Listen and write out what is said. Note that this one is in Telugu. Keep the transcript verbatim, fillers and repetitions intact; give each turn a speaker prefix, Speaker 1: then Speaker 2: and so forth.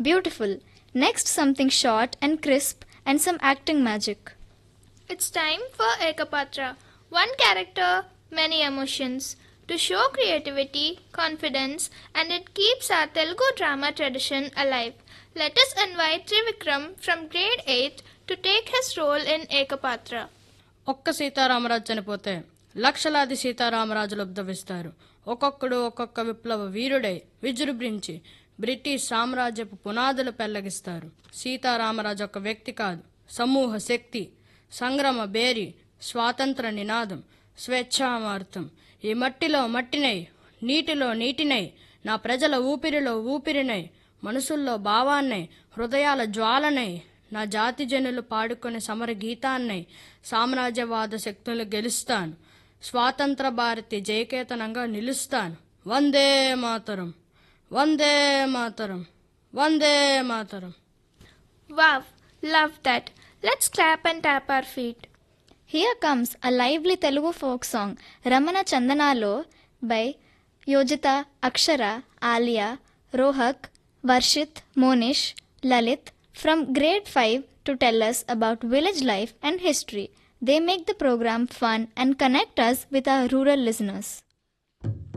Speaker 1: Beautiful. Next, something short and crisp and some acting magic.
Speaker 2: It's time for Ekapatra. One character, many emotions. To show creativity, confidence, and it keeps our Telugu drama tradition alive. Let us invite Trivikram from grade eight to take his role in Ekapatra.
Speaker 3: ఒక్క సీతారామరాజు చనిపోతే లక్షలాది సీతారామరాజులు ఉద్భవిస్తారు. ఒక్కొక్కడు ఒక్కొక్క విప్లవ వీరుడై విజృంభించి బ్రిటిష్ సామ్రాజ్యపు పునాదులు పెళ్లగిస్తారు. సీతారామరాజు ఒక వ్యక్తి కాదు, సమూహ శక్తి, సంగ్రమ బేరి, స్వాతంత్ర నినాదం, స్వేచ్ఛామార్తం. ఈ మట్టిలో మట్టినై, నీటిలో నీటినై, నా ప్రజల ఊపిరిలో ఊపిరినై, మనసుల్లో భావాన్నై, హృదయాల జ్వాలనై, నా జాతి జనులు పాడుకునే సమర గీతాన్నై సామ్రాజ్యవాద శక్తులు గెలుస్తాను. స్వాతంత్ర Bharati జయకేతనంగా నిలుస్తాను. Vande Mataram, Vande Mataram, Vande Mataram.
Speaker 2: Wow, love that. Let's clap and tap our feet.
Speaker 1: Here comes a lively Telugu folk song, Ramana Chandanalo, by Yojita, Akshara, Alia, Rohak, Varshit, Monish, Lalit, from grade five to tell us about village life and history. They make the program fun and connect us with our rural listeners.